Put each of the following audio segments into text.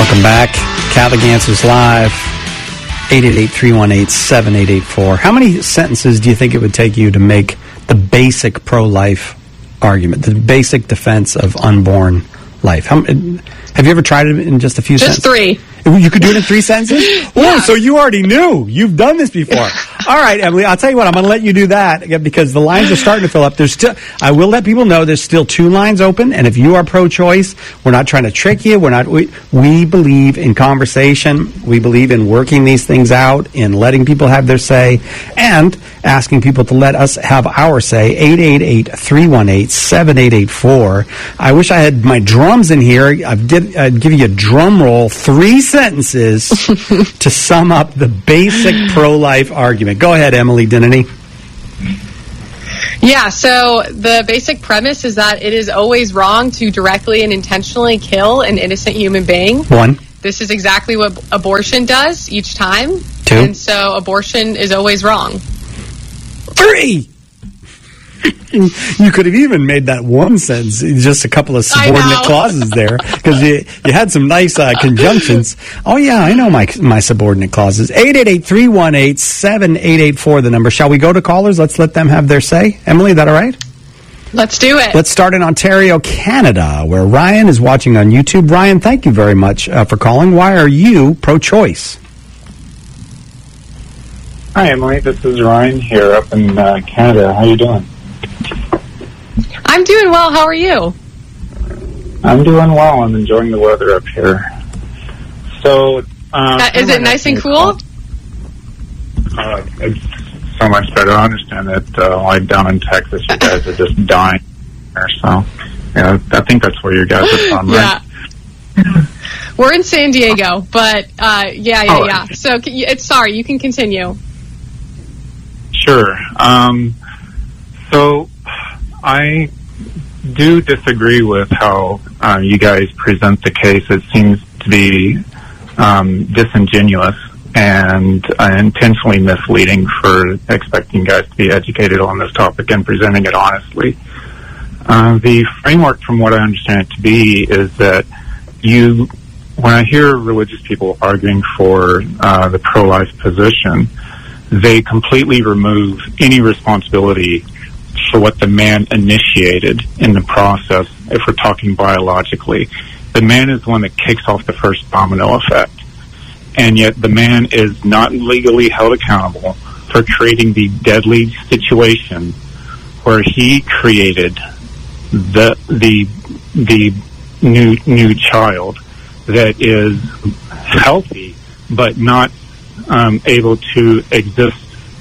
Welcome back. Catholic Answers Live, 888-318-7884. How many sentences do you think it would take you to make the basic pro-life argument, the basic defense of unborn life? Have you ever tried it in just a few sentences? Just 3. You could do it in 3 sentences? Yeah. Oh, so you already knew. You've done this before. All right, Emily, I'll tell you what, I'm going to let you do that because the lines are starting to fill up. I will let people know there's still 2 lines open, and if you are pro-choice, we're not trying to trick you. We believe in conversation. We believe in working these things out, in letting people have their say, and asking people to let us have our say. 888-318-7884. I wish I had my drums in here. I'd give you a drum roll, 3 sentences to sum up the basic pro-life argument. Go ahead, Emily Denneny. Yeah, so the basic premise is that it is always wrong to directly and intentionally kill an innocent human being. 1. This is exactly what abortion does each time. 2. And so abortion is always wrong. 3. You could have even made that 1 sentence, just a couple of subordinate clauses there, because you had some nice conjunctions. Oh, yeah, I know my subordinate clauses. 888-318-7884, the number. Shall we go to callers? Let's let them have their say. Emily, is that all right? Let's do it. Let's start in Ontario, Canada, where Ryan is watching on YouTube. Ryan, thank you very much for calling. Why are you pro-choice? Hi, Emily. This is Ryan here up in Canada. How you doing? I'm doing well. How are you? I'm doing well. I'm enjoying the weather up here. So, is it nice and cool? It's so much better. I understand that like down in Texas, you guys are just dying there. So, yeah, I think that's where you guys are from, right? Yeah. We're in San Diego, but yeah. So, sorry, you can continue. Sure. So, I do disagree with how you guys present the case. It seems to be disingenuous and intentionally misleading for expecting guys to be educated on this topic and presenting it honestly. The framework, from what I understand it to be, is that when I hear religious people arguing for the pro-life position, they completely remove any responsibility for what the man initiated in the process. If we're talking biologically, the man is the one that kicks off the first domino effect, and yet the man is not legally held accountable for creating the deadly situation where he created the new child that is healthy but not able to exist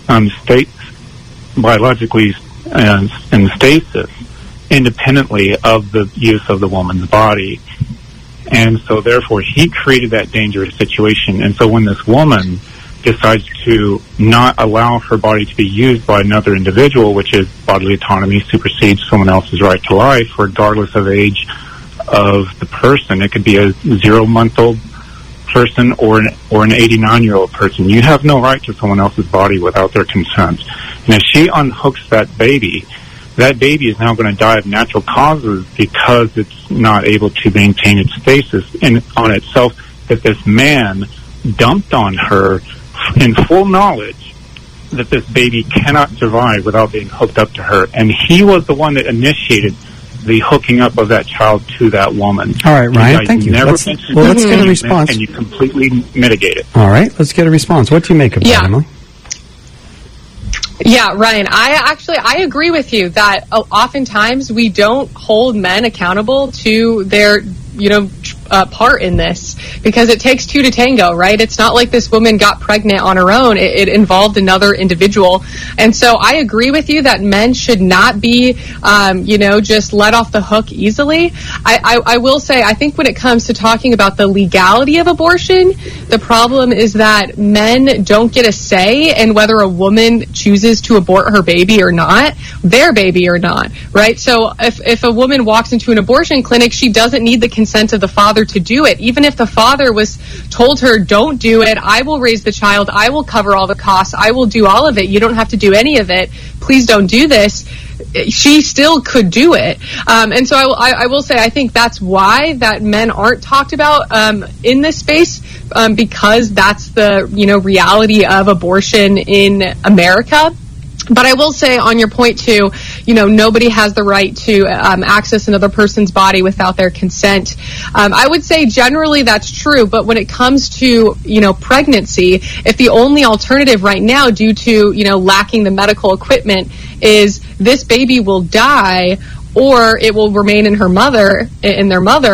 biologically in stasis independently of the use of the woman's body. And so therefore he created that dangerous situation. And so when this woman decides to not allow her body to be used by another individual, which is bodily autonomy, supersedes someone else's right to life, regardless of age of the person. It could be a 0-month-old person or an 89-year-old person. You have no right to someone else's body without their consent. And if she unhooks that baby is now going to die of natural causes because it's not able to maintain its stasis on itself that this man dumped on her in full knowledge that this baby cannot survive without being hooked up to her. And he was the one that initiated the hooking up of that child to that woman. All right, Ryan, thank you. Let's get a response. And you completely mitigate it. All right, let's get a response. What do you make of that, Emily? Yeah, Ryan, I agree with you that oftentimes we don't hold men accountable to their, part in this, because it takes 2 to tango, right? It's not like this woman got pregnant on her own. It involved another individual. And so I agree with you that men should not be, just let off the hook easily. I will say, I think when it comes to talking about the legality of abortion, the problem is that men don't get a say in whether a woman chooses to abort her baby or not, their baby or not, right? So if a woman walks into an abortion clinic, she doesn't need the consent of the father father to do it. Even if the father was told her, don't do it, I will raise the child, I will cover all the costs, I will do all of it, you don't have to do any of it, please don't do this, she still could do it. And so I will say, I think that's why that men aren't talked about in this space, because that's the reality of abortion in America. But I will say, on your point too, nobody has the right to access another person's body without their consent. I would say generally that's true, but when it comes to, pregnancy, if the only alternative right now due to, lacking the medical equipment is this baby will die, or it will remain in their mother, then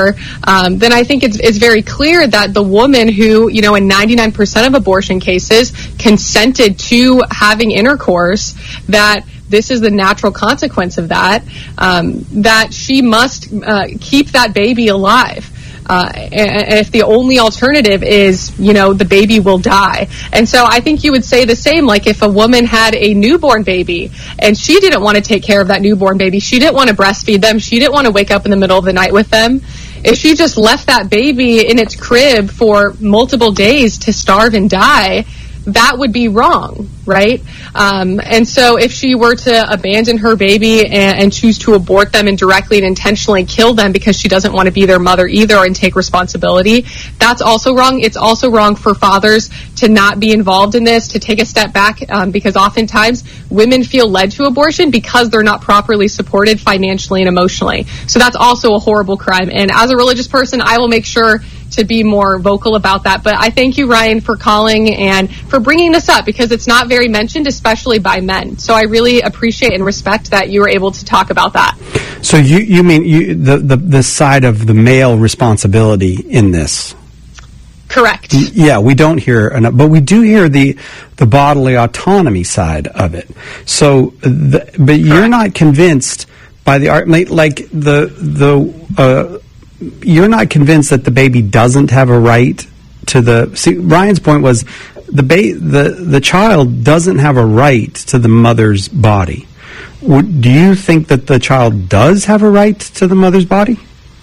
I think it's very clear that the woman who, in 99% of abortion cases, consented to having intercourse, that this is the natural consequence of that, that she must keep that baby alive. And if the only alternative is, the baby will die. And so I think you would say the same, like if a woman had a newborn baby and she didn't want to take care of that newborn baby, she didn't want to breastfeed them, she didn't want to wake up in the middle of the night with them, if she just left that baby in its crib for multiple days to starve and die, that would be wrong, right? And so if she were to abandon her baby and choose to abort them indirectly and intentionally kill them because she doesn't want to be their mother either and take responsibility, that's also wrong. It's also wrong for fathers to not be involved in this, to take a step back, because oftentimes women feel led to abortion because they're not properly supported financially and emotionally. So that's also a horrible crime. And as a religious person, I will make sure to be more vocal about that. But I thank you, Ryan, for calling and for bringing this up, because it's not very mentioned, especially by men. So I really appreciate and respect that you were able to talk about that. So you mean the side of the male responsibility in this? Correct. Yeah, we don't hear enough, but we do hear the bodily autonomy side of it. So, but you're not convinced by the you're not convinced that the baby doesn't have a right to the. See, Ryan's point was the child doesn't have a right to the mother's body. Do you think that the child does have a right to the mother's body?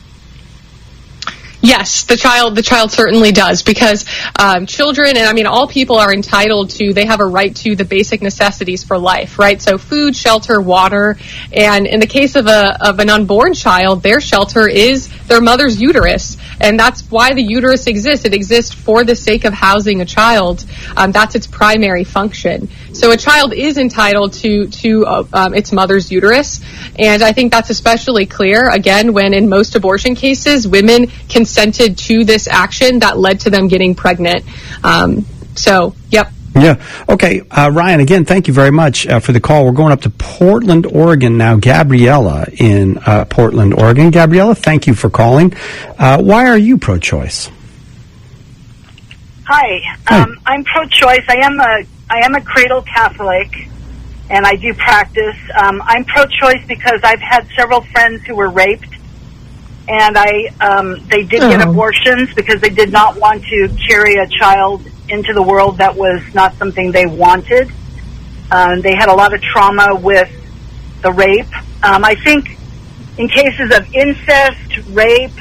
Yes, the child certainly does, because children, and I mean all people, are entitled to, they have a right to the basic necessities for life, right? So food, shelter, water, and in the case of an unborn child, their shelter is their mother's uterus, and that's why the uterus exists. It exists for the sake of housing a child. That's its primary function. So a child is entitled to its mother's uterus, and I think that's especially clear, again, when in most abortion cases, women consented to this action that led to them getting pregnant. Yep. Yeah. Okay. Ryan, again, thank you very much for the call. We're going up to Portland, Oregon now. Gabriella in Portland, Oregon. Gabriella, thank you for calling. Why are you pro-choice? Hi. I'm pro-choice. I am a cradle Catholic, and I do practice. I'm pro-choice because I've had several friends who were raped, and they did get abortions because they did not want to carry a child into the world that was not something they wanted. They had a lot of trauma with the rape. I think in cases of incest, rape,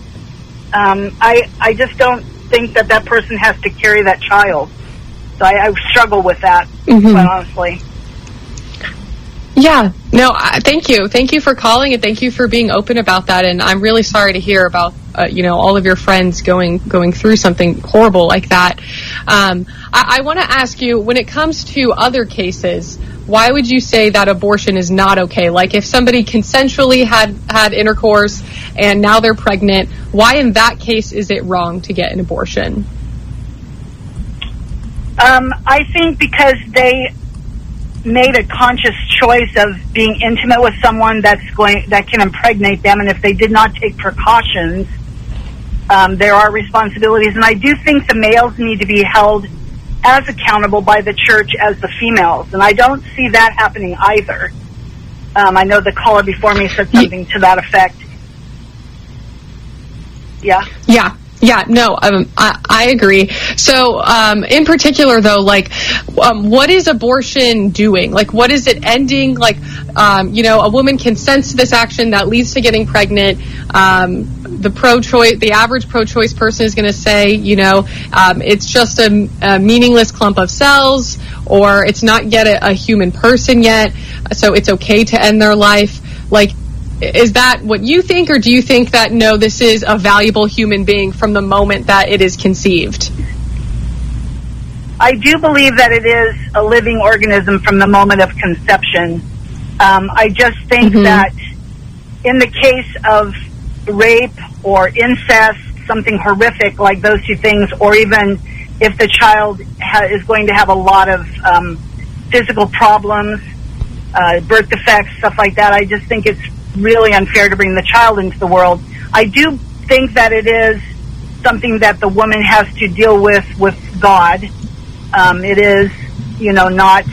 I just don't think that person has to carry that child. So I struggle with that, quite honestly. Yeah, no, thank you. Thank you for calling, and thank you for being open about that. And I'm really sorry to hear about, all of your friends going through something horrible like that. I want to ask you, when it comes to other cases, why would you say that abortion is not okay? Like if somebody consensually had intercourse and now they're pregnant, why in that case is it wrong to get an abortion? I think because they made a conscious choice of being intimate with someone that can impregnate them, and if they did not take precautions, there are responsibilities. And I do think the males need to be held as accountable by the church as the females, and I don't see that happening either. I know the caller before me said something to that effect. Yeah. Yeah, no, I agree. So, in particular, though, what is abortion doing? Like, what is it ending? Like, a woman consents to this action that leads to getting pregnant. The average pro-choice person is going to say, it's just a meaningless clump of cells, or it's not yet a human person yet, so it's okay to end their life. Like, is that what you think, or do you think that, no, this is a valuable human being from the moment that it is conceived? I do believe that it is a living organism from the moment of conception. I just think that in the case of rape or incest, something horrific like those two things, or even if the child is going to have a lot of physical problems, birth defects, stuff like that, I just think it's really unfair to bring the child into the world. I do think that it is something that the woman has to deal with God. It is, not...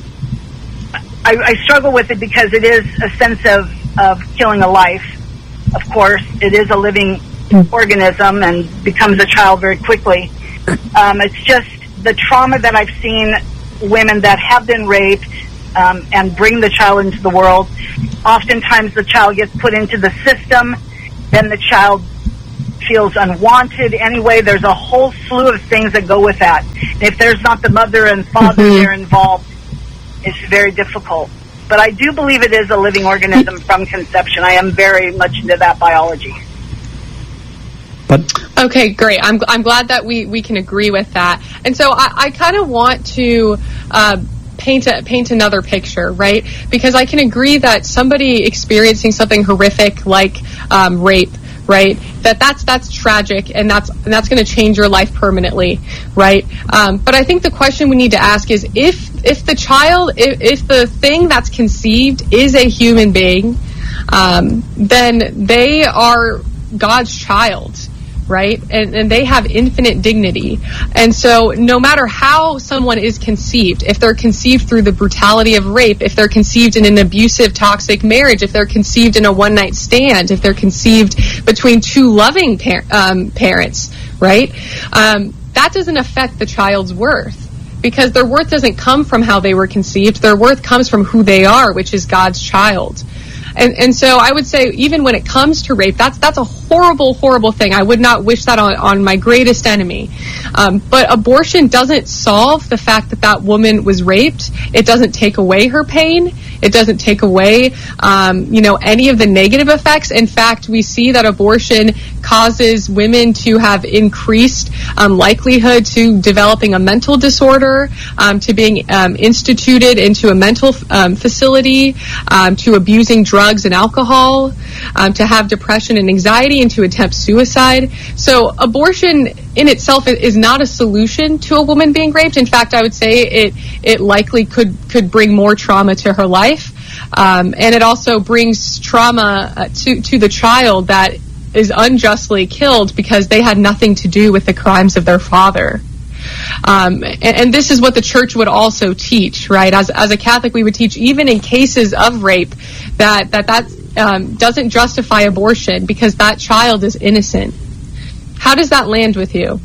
I struggle with it because it is a sense of killing a life. Of course, it is a living organism and becomes a child very quickly. It's just the trauma that I've seen women that have been raped and bring the child into the world. Oftentimes the child gets put into the system, then the child feels unwanted anyway. There's a whole slew of things that go with that. If there's not the mother and father there involved, it's very difficult. But I do believe it is a living organism from conception. I am very much into that biology. Okay, great. I'm glad that we can agree with that. And so I kind of want to paint another picture, right? Because I can agree that somebody experiencing something horrific like rape, right? That's tragic, and that's going to change your life permanently, right? But I think the question we need to ask is if the thing that's conceived is a human being, then they are God's child, right? And they have infinite dignity. And so no matter how someone is conceived, if they're conceived through the brutality of rape, if they're conceived in an abusive, toxic marriage, if they're conceived in a one-night stand, if they're conceived between two loving parents, right? That doesn't affect the child's worth, because their worth doesn't come from how they were conceived. Their worth comes from who they are, which is God's child. And so I would say, even when it comes to rape, that's a horrible, horrible thing. I would not wish that on my greatest enemy. But abortion doesn't solve the fact that woman was raped. It doesn't take away her pain. It doesn't take away, any of the negative effects. In fact, we see that abortion causes women to have increased likelihood to developing a mental disorder, to being instituted into a mental facility, to abusing drugs and alcohol, to have depression and anxiety, and to attempt suicide. So abortion in itself is not a solution to a woman being raped. In fact, I would say it likely could bring more trauma to her life. And it also brings trauma to the child that is unjustly killed because they had nothing to do with the crimes of their father. And this is what the church would also teach, right? As a Catholic, we would teach, even in cases of rape, that doesn't justify abortion because that child is innocent. How does that land with you?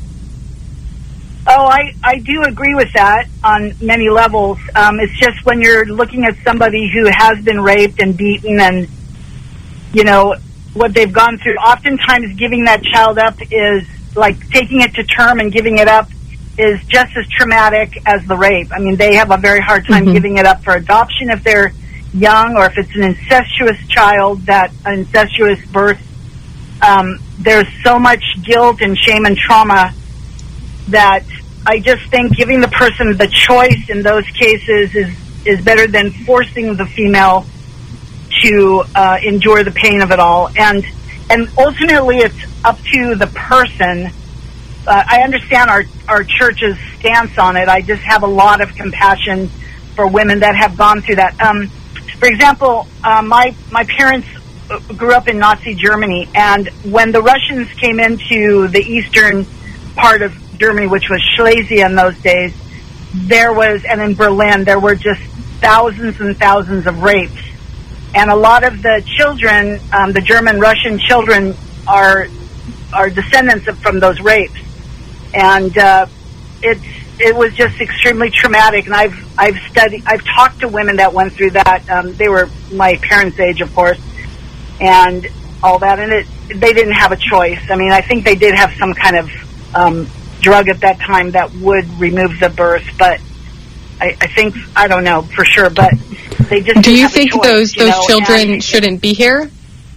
Oh, I do agree with that on many levels. It's just when you're looking at somebody who has been raped and beaten and, what they've gone through, oftentimes giving that child up is like taking it to term and giving it up is just as traumatic as the rape. I mean, they have a very hard time giving it up for adoption if they're young, or if it's an incestuous child, an incestuous birth. There's so much guilt and shame and trauma that I just think giving the person the choice in those cases is better than forcing the female to endure the pain of it all. And ultimately, it's up to the person. I understand our church's stance on it. I just have a lot of compassion for women that have gone through that. For example, my parents grew up in Nazi Germany, and when the Russians came into the eastern part of Germany, which was Silesia in those days, and in Berlin, there were just thousands and thousands of rapes. And a lot of the children, the German-Russian children, are are descendants from those rapes, and it was just extremely traumatic. And I've talked to women that went through that. They were my parents' age, of course, and all that, and they didn't have a choice. I mean, I think they did have some kind of drug at that time that would remove the birth, but I think, I don't know for sure, but they just Do didn't you have think a choice, those children shouldn't be here?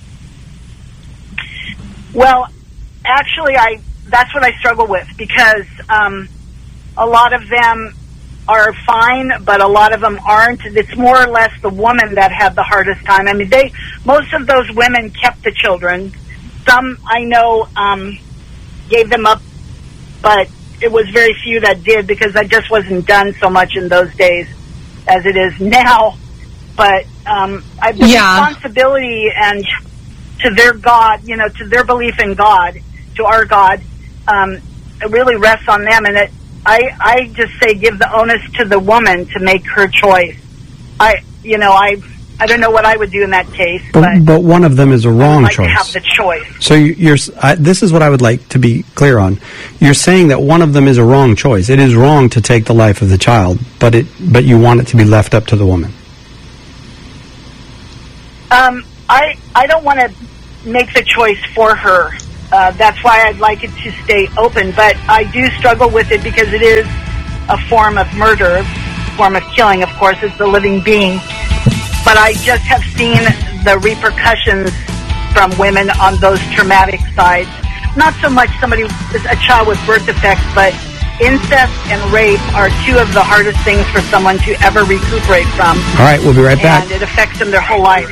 Well, actually, that's what I struggle with, because a lot of them are fine, but a lot of them aren't. It's more or less the woman that had the hardest time. I mean, most of those women kept the children. Some, I know, gave them up, but it was very few that did, because that just wasn't done so much in those days as it is now. But the responsibility and to their God, to their belief in God, to our God, it really rests on them. And I just say give the onus to the woman to make her choice. I don't know what I would do in that case, but one of them is a wrong choice. choice. To have the choice. So this is what I would like to be clear on. You're saying that one of them is a wrong choice. It is wrong to take the life of the child, but you want it to be left up to the woman. I don't want to make the choice for her. That's why I'd like it to stay open. But I do struggle with it because it is a form of murder, form of killing. Of course, it's a living being. But I just have seen the repercussions from women on those traumatic sides. Not so much a child with birth defects, but incest and rape are two of the hardest things for someone to ever recuperate from. All right, we'll be right back. And it affects them their whole life.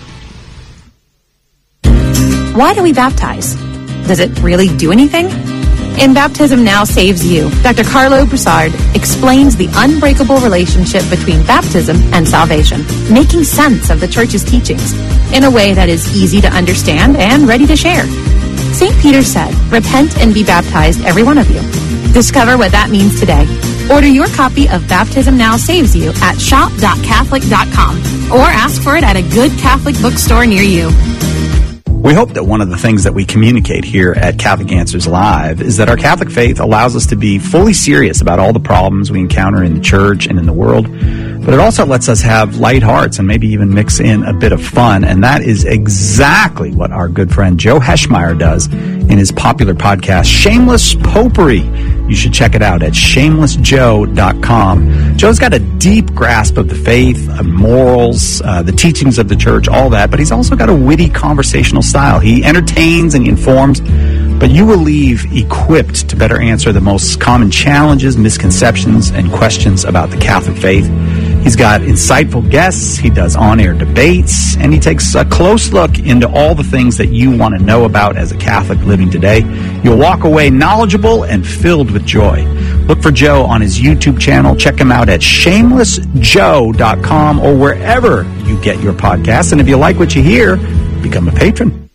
Why do we baptize? Does it really do anything? In Baptism Now Saves You, Dr. Carlo Broussard explains the unbreakable relationship between baptism and salvation, making sense of the Church's teachings in a way that is easy to understand and ready to share. St. Peter said, "Repent and be baptized, every one of you." Discover what that means today. Order your copy of Baptism Now Saves You at shop.catholic.com or ask for it at a good Catholic bookstore near you. We hope that one of the things that we communicate here at Catholic Answers Live is that our Catholic faith allows us to be fully serious about all the problems we encounter in the church and in the world, but it also lets us have light hearts and maybe even mix in a bit of fun, and that is exactly what our good friend Joe Heschmeyer does in his popular podcast, Shameless Popery. You should check it out at shamelessjoe.com. Joe's got a deep grasp of the faith, morals, the teachings of the church, all that, but he's also got a witty conversational style. He entertains and he informs, but you will leave equipped to better answer the most common challenges, misconceptions, and questions about the Catholic faith. He's got insightful guests, he does on-air debates, and he takes a close look into all the things that you want to know about as a Catholic living today. You'll walk away knowledgeable and filled with joy. Look for Joe on his YouTube channel. Check him out at shamelessjoe.com or wherever you get your podcasts. And if you like what you hear, become a patron.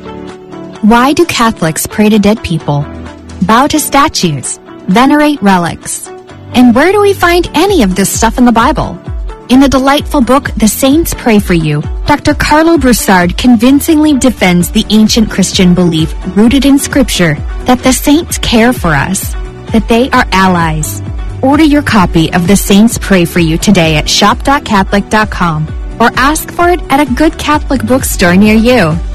Why do Catholics pray to dead people, bow to statues, venerate relics? And where do we find any of this stuff in the Bible? In the delightful book, The Saints Pray for You, Dr. Carlo Broussard convincingly defends the ancient Christian belief rooted in Scripture that the saints care for us, that they are allies. Order your copy of The Saints Pray for You today at shop.catholic.com or ask for it at a good Catholic bookstore near you.